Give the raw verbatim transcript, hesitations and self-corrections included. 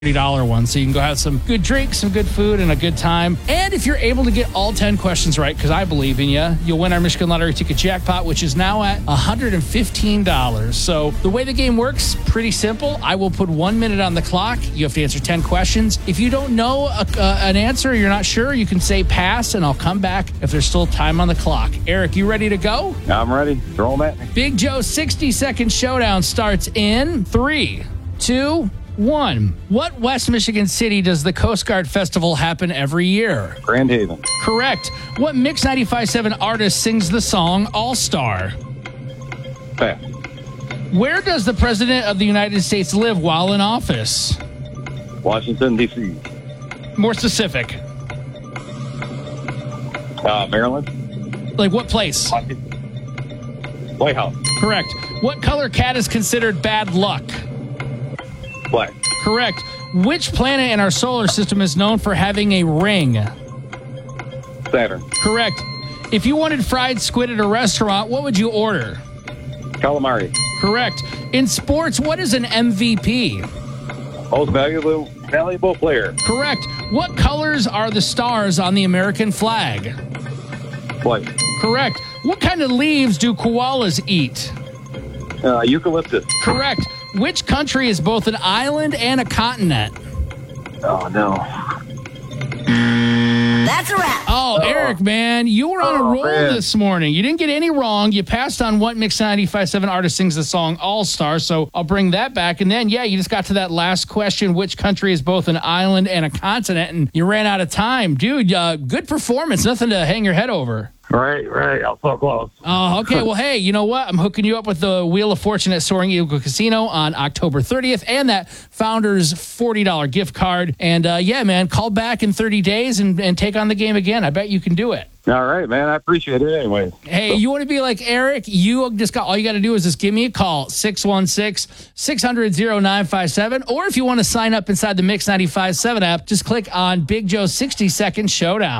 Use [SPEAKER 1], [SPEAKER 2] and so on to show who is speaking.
[SPEAKER 1] thirty dollars one, so you can go have some good drinks, some good food, and a good time. And if you're able to get all ten questions right, because I believe in you, you'll win our Michigan Lottery ticket jackpot, which is now at one hundred fifteen dollars. So the way the game works, pretty simple. I will put one minute on the clock. You have to answer ten questions. If you don't know a, uh, an answer, you're not sure, you can say pass, and I'll come back if there's still time on the clock. Eric, you ready to go?
[SPEAKER 2] I'm ready. Throw them at me.
[SPEAKER 1] Big Joe's sixty-second showdown starts in three, two, one. What West Michigan city does the Coast Guard Festival happen every year?
[SPEAKER 2] Grand Haven.
[SPEAKER 1] Correct. What Mix ninety-five point seven artist sings the song All-Star?
[SPEAKER 2] Pass.
[SPEAKER 1] Where does the President of the United States live while in office?
[SPEAKER 2] Washington, D C.
[SPEAKER 1] More specific.
[SPEAKER 2] Uh, Maryland.
[SPEAKER 1] Like what place?
[SPEAKER 2] White House.
[SPEAKER 1] Correct. What color cat is considered bad luck?
[SPEAKER 2] Black.
[SPEAKER 1] Correct. Which planet in our solar system is known for having a ring?
[SPEAKER 2] Saturn.
[SPEAKER 1] Correct. If you wanted fried squid at a restaurant, what would you order?
[SPEAKER 2] Calamari.
[SPEAKER 1] Correct. In sports, what is an M V P?
[SPEAKER 2] Most valuable, valuable player.
[SPEAKER 1] Correct. What colors are the stars on the American flag?
[SPEAKER 2] White.
[SPEAKER 1] Correct. What kind of leaves do koalas eat?
[SPEAKER 2] Uh, eucalyptus.
[SPEAKER 1] Correct. Which country is both an island and a continent?
[SPEAKER 2] Oh, no.
[SPEAKER 3] That's a wrap.
[SPEAKER 1] Oh, Eric, man, you were on a
[SPEAKER 2] Oh,
[SPEAKER 1] roll
[SPEAKER 2] man.
[SPEAKER 1] this morning. You didn't get any wrong. You passed on what Mix ninety-five point seven artist sings the song All-Star, so I'll bring that back. And then, yeah, you just got to that last question, which country is both an island and a continent, and you ran out of time. Dude, uh, good performance. Nothing to hang your head over.
[SPEAKER 2] Right, right. I'm so close.
[SPEAKER 1] Oh, okay. Well, hey, you know what? I'm hooking you up with the Wheel of Fortune at Soaring Eagle Casino on October thirtieth and that Founders forty dollars gift card. And, uh, yeah, man, call back in thirty days and, and take on the game again. I bet you can do it.
[SPEAKER 2] All right, man. I appreciate it anyway.
[SPEAKER 1] Hey, you want to be like Eric? You just got all you got to do is just give me a call, six one six, six hundred, oh nine five seven. Or if you want to sign up inside the Mix ninety-five point seven app, just click on Big Joe's sixty-second showdown.